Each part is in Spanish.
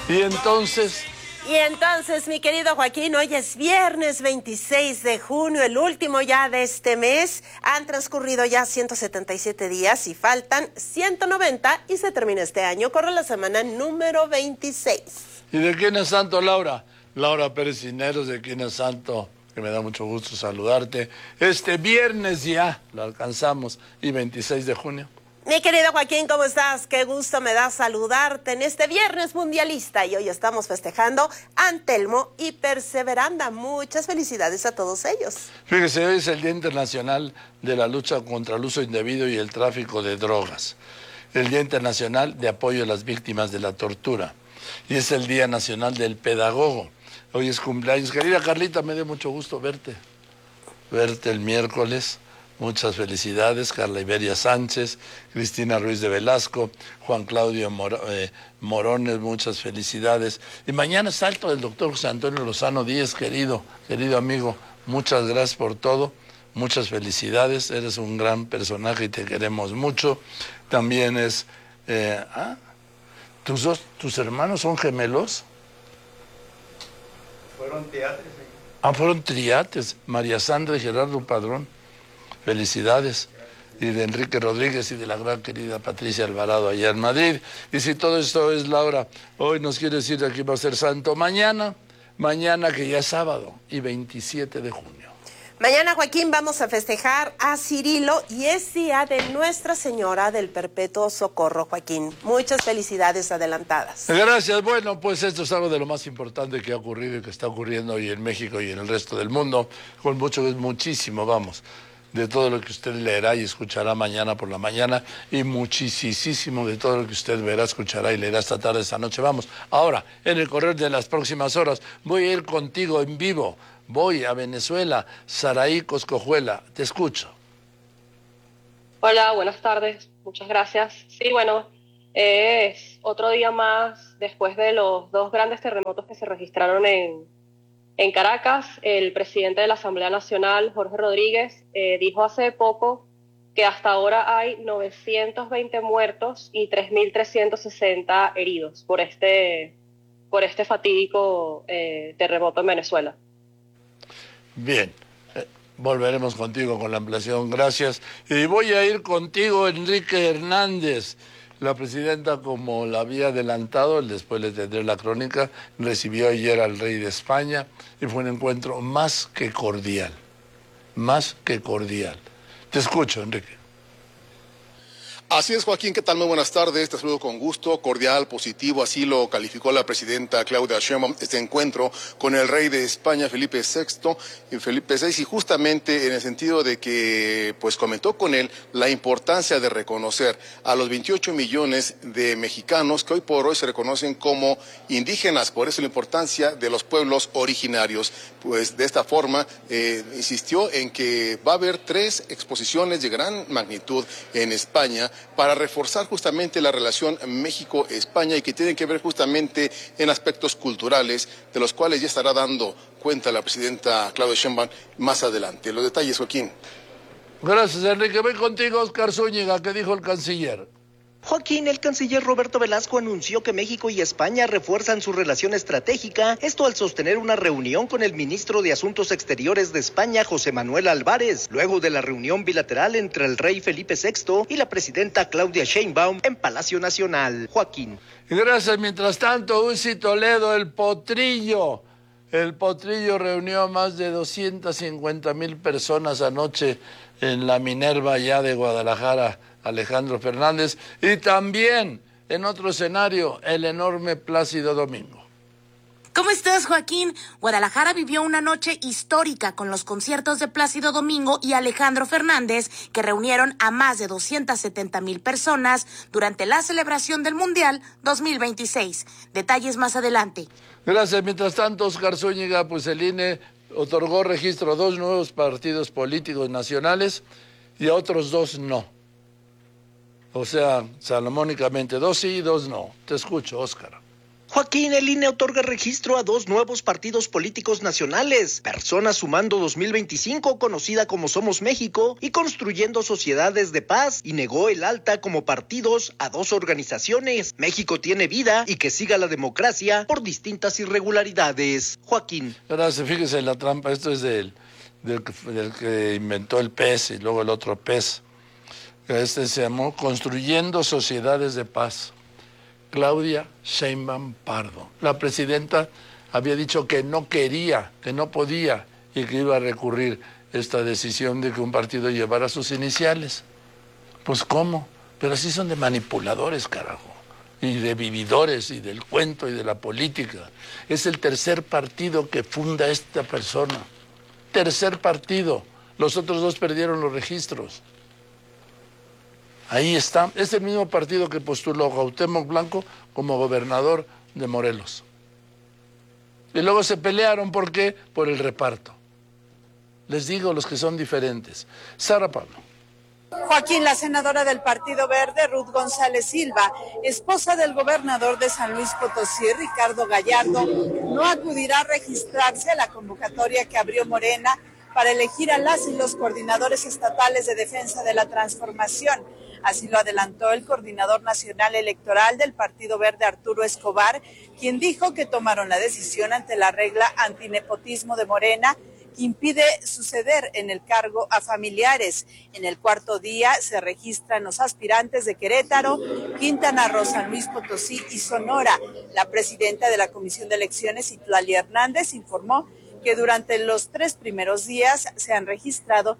Y entonces, mi querido Joaquín, hoy es viernes 26 de junio, el último ya de este mes. Han transcurrido ya 177 días y faltan 190 y se termina este año. Corre la semana número 26. ¿Y de quién es santo, Laura? Laura Pérez Cisneros, de quién es santo, que me da mucho gusto saludarte. Este viernes ya lo alcanzamos, y 26 de junio. Mi querido Joaquín, ¿cómo estás? Qué gusto me da saludarte en este viernes mundialista y hoy estamos festejando Antelmo y Perseveranda. Muchas felicidades a todos ellos. Fíjese, hoy es el Día Internacional de la Lucha contra el Uso Indebido y el Tráfico de Drogas. El Día Internacional de Apoyo a las Víctimas de la Tortura. Y es el Día Nacional del Pedagogo. Hoy es cumpleaños. Querida Carlita, me dio mucho gusto verte el miércoles. Muchas felicidades, Carla Iberia Sánchez, Cristina Ruiz de Velasco, Juan Claudio Morones, muchas felicidades. Y mañana salto del doctor José Antonio Lozano Díez, querido amigo, muchas gracias por todo, muchas felicidades, eres un gran personaje y te queremos mucho. También es, ¿tus hermanos son gemelos? Fueron triates. Fueron triates, María Sandra y Gerardo Padrón. Felicidades. Y de Enrique Rodríguez y de la gran querida Patricia Alvarado allá en Madrid. Y si todo esto es, Laura, hoy nos quiere decir que va a ser santo mañana que ya es sábado y 27 de junio. Mañana, Joaquín, vamos a festejar a Cirilo y es día de Nuestra Señora del Perpetuo Socorro, Joaquín. Muchas felicidades adelantadas. Gracias. Bueno, pues esto es algo de lo más importante que ha ocurrido y que está ocurriendo hoy en México y en el resto del mundo. Con muchísimo, vamos, de todo lo que usted leerá y escuchará mañana por la mañana y muchísimo de todo lo que usted verá, escuchará y leerá esta tarde, esta noche. Vamos, ahora, en el correr de las próximas horas, voy a ir contigo en vivo. Voy a Venezuela. Saraí Coscojuela, te escucho. Hola, buenas tardes, muchas gracias. Sí, bueno, es otro día más después de los dos grandes terremotos que se registraron en Caracas. El presidente de la Asamblea Nacional, Jorge Rodríguez, dijo hace poco que hasta ahora hay 920 muertos y 3.360 heridos por este fatídico terremoto en Venezuela. Bien, volveremos contigo con la ampliación, gracias. Y voy a ir contigo, Enrique Hernández. La presidenta, como la había adelantado, después le tendré la crónica, recibió ayer al rey de España y fue un encuentro más que cordial. Te escucho, Enrique. Así es, Joaquín, ¿qué tal? Muy buenas tardes, te saludo con gusto, cordial, positivo, así lo calificó la presidenta Claudia Sheinbaum, este encuentro con el rey de España, Felipe VI, y justamente en el sentido de que, pues comentó con él la importancia de reconocer a los 28 millones de mexicanos que hoy por hoy se reconocen como indígenas, por eso la importancia de los pueblos originarios. Pues de esta forma insistió en que va a haber 3 exposiciones de gran magnitud en España, para reforzar justamente la relación México-España y que tienen que ver justamente en aspectos culturales, de los cuales ya estará dando cuenta la presidenta Claudia Sheinbaum más adelante. Los detalles, Joaquín. Gracias, Enrique. Voy contigo, Oscar Zúñiga. ¿Qué dijo el canciller? Joaquín, el canciller Roberto Velasco anunció que México y España refuerzan su relación estratégica, esto al sostener una reunión con el ministro de Asuntos Exteriores de España, José Manuel Álvarez, luego de la reunión bilateral entre el rey Felipe VI y la presidenta Claudia Sheinbaum en Palacio Nacional. Joaquín. Gracias. Mientras tanto, Uzi Toledo, el potrillo reunió a más de 250,000 personas anoche en la Minerva ya de Guadalajara, Alejandro Fernández, y también en otro escenario, el enorme Plácido Domingo. ¿Cómo estás, Joaquín? Guadalajara vivió una noche histórica con los conciertos de Plácido Domingo y Alejandro Fernández, que reunieron a más de 270,000 personas durante la celebración del Mundial 2026. Detalles más adelante. Gracias. Mientras tanto, Oscar Zúñiga, pues el INE otorgó registro a 2 nuevos partidos políticos nacionales y a otros 2 no. O sea, salomónicamente 2 sí y 2 no. Te escucho, Óscar. Joaquín, el INE otorga registro a 2 nuevos partidos políticos nacionales, Personas Sumando 2025, conocida como Somos México, y Construyendo Sociedades de Paz, y negó el alta como partidos a 2 organizaciones, México Tiene Vida y Que Siga la Democracia, por distintas irregularidades. Joaquín. Gracias, fíjese la trampa, esto es del que inventó el PES y luego el otro PES. Este se llamó Construyendo Sociedades de Paz. Claudia Sheinbaum Pardo. La presidenta había dicho que no quería, que no podía y que iba a recurrir esta decisión de que un partido llevara sus iniciales. Pues ¿cómo? Pero así son de manipuladores, carajo, y de vividores y del cuento y de la política. Es el tercer partido que funda esta persona. Tercer partido. Los otros 2 perdieron los registros. Ahí está, es el mismo partido que postuló a Cuauhtémoc Blanco como gobernador de Morelos. Y luego se pelearon, ¿por qué? Por el reparto. Les digo, los que son diferentes. Sara Pablo. Joaquín, la senadora del Partido Verde, Ruth González Silva, esposa del gobernador de San Luis Potosí, Ricardo Gallardo, no acudirá a registrarse a la convocatoria que abrió Morena para elegir a las y los coordinadores estatales de defensa de la transformación. Así lo adelantó el coordinador nacional electoral del Partido Verde, Arturo Escobar, quien dijo que tomaron la decisión ante la regla antinepotismo de Morena, que impide suceder en el cargo a familiares. En el 4º día se registran los aspirantes de Querétaro, Quintana Roo, San Luis Potosí y Sonora. La presidenta de la Comisión de Elecciones, Itlali Hernández, informó que durante los 3 primeros días se han registrado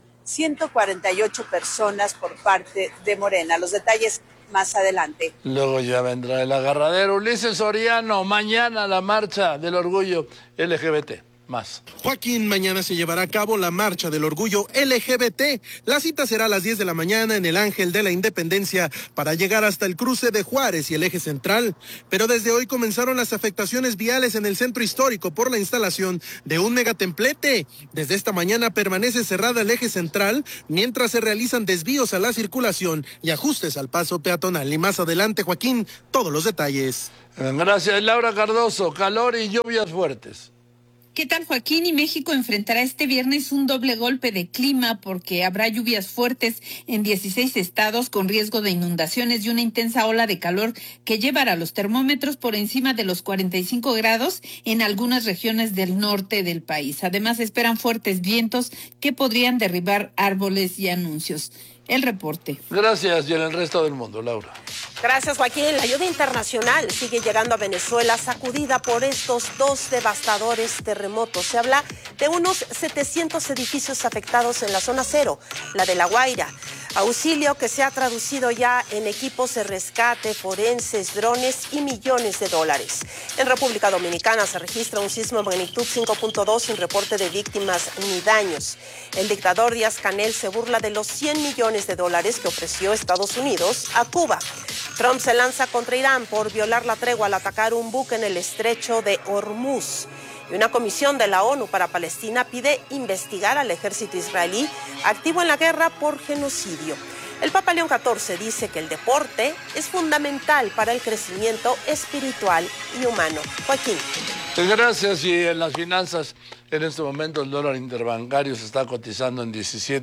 148 personas por parte de Morena. Los detalles más adelante. Luego ya vendrá el agarradero. Ulises Soriano, mañana la marcha del orgullo LGBT. Más. Joaquín, mañana se llevará a cabo la marcha del orgullo LGBT. La cita será a las 10 de la mañana en el Ángel de la Independencia para llegar hasta el cruce de Juárez y el eje central. Pero desde hoy comenzaron las afectaciones viales en el centro histórico por la instalación de un megatemplete. Desde esta mañana permanece cerrada el eje central mientras se realizan desvíos a la circulación y ajustes al paso peatonal. Y más adelante, Joaquín, todos los detalles. Gracias, Laura Cardoso. Calor y lluvias fuertes. ¿Qué tal, Joaquín? Y México enfrentará este viernes un doble golpe de clima porque habrá lluvias fuertes en 16 estados con riesgo de inundaciones y una intensa ola de calor que llevará los termómetros por encima de los 45 grados en algunas regiones del norte del país. Además, esperan fuertes vientos que podrían derribar árboles y anuncios. El reporte. Gracias, y en el resto del mundo, Laura. Gracias, Joaquín. La ayuda internacional sigue llegando a Venezuela, sacudida por estos 2 devastadores terremotos. Se habla de unos 700 edificios afectados en la zona 0, la de La Guaira. Auxilio que se ha traducido ya en equipos de rescate, forenses, drones y millones de dólares. En República Dominicana se registra un sismo de magnitud 5.2 sin reporte de víctimas ni daños. El dictador Díaz-Canel se burla de los 100 millones de dólares que ofreció Estados Unidos a Cuba. Trump se lanza contra Irán por violar la tregua al atacar un buque en el estrecho de Hormuz. Y una comisión de la ONU para Palestina pide investigar al ejército israelí activo en la guerra por genocidio. El Papa León XIV dice que el deporte es fundamental para el crecimiento espiritual y humano. Joaquín. Gracias. Y en las finanzas, en este momento el dólar interbancario se está cotizando en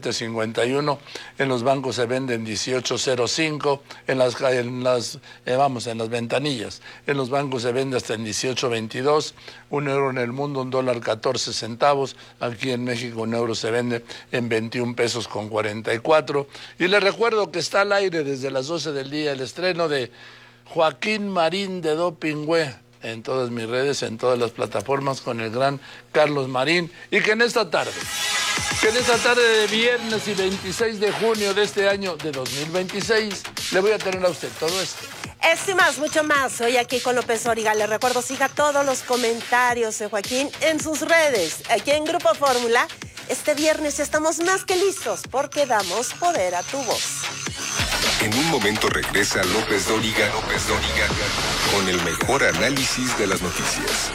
17.51, en los bancos se vende en 18.05, en las ventanillas, en los bancos se vende hasta en 18.22, un euro en el mundo, un dólar 14 centavos, aquí en México un euro se vende en 21 pesos con 44, y les recuerdo que está al aire desde las 12 del día el estreno de Joaquín Marín de Dopingüe, en todas mis redes, en todas las plataformas, con el gran Carlos Marín, y que en esta tarde de viernes y 26 de junio de este año de 2026, le voy a tener a usted todo esto. Esto y más, mucho más, hoy aquí con López Dóriga. Le recuerdo, siga todos los comentarios de Joaquín en sus redes, aquí en Grupo Fórmula. Este viernes estamos más que listos porque damos poder a tu voz. En un momento regresa López Dóriga, con el mejor análisis de las noticias.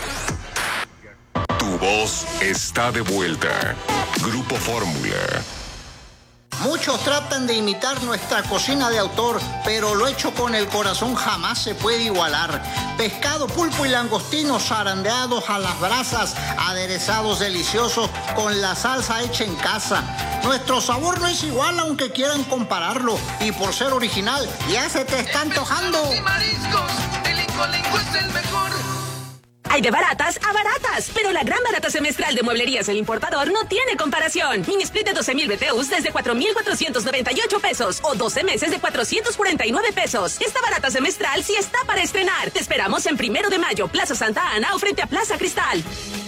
Tu voz está de vuelta. Grupo Fórmula. Muchos tratan de imitar nuestra cocina de autor, pero lo hecho con el corazón jamás se puede igualar. Pescado, pulpo y langostinos zarandeados a las brasas, aderezados deliciosos con la salsa hecha en casa. Nuestro sabor no es igual aunque quieran compararlo, y por ser original ya se te está antojando. Y mariscos, el Incolinco es el mejor. Hay de baratas a baratas, pero la gran barata semestral de Mueblerías El Importador no tiene comparación. Mini split de 12,000 BTUs desde 4,498 pesos o 12 meses de 449 pesos. Esta barata semestral sí está para estrenar. Te esperamos en 1 de mayo, Plaza Santa Ana o frente a Plaza Cristal.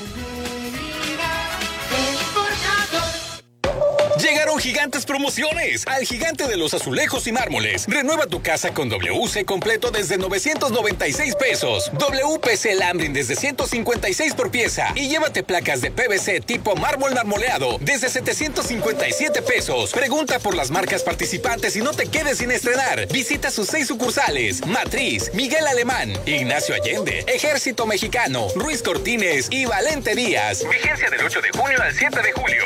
Llegaron gigantes promociones al Gigante de los Azulejos y Mármoles. Renueva tu casa con WC completo desde 996 pesos. WPC Lambrin desde 156 por pieza. Y llévate placas de PVC tipo mármol marmoleado desde 757 pesos. Pregunta por las marcas participantes y no te quedes sin estrenar. Visita sus 6 sucursales: Matriz, Miguel Alemán, Ignacio Allende, Ejército Mexicano, Ruiz Cortines y Valente Díaz. Vigencia del 8 de junio al 7 de julio.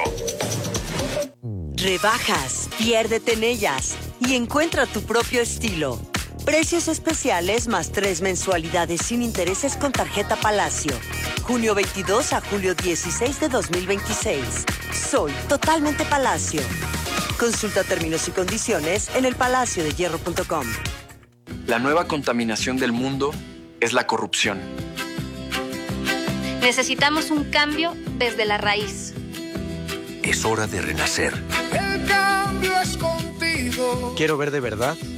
Rebajas, piérdete en ellas y encuentra tu propio estilo. Precios especiales más 3 mensualidades sin intereses con tarjeta Palacio. Junio 22 a julio 16 de 2026. Soy totalmente Palacio. Consulta términos y condiciones en elpalaciodehierro.com. La nueva contaminación del mundo es la corrupción. Necesitamos un cambio desde la raíz. Es hora de renacer. El cambio es contigo. Quiero ver de verdad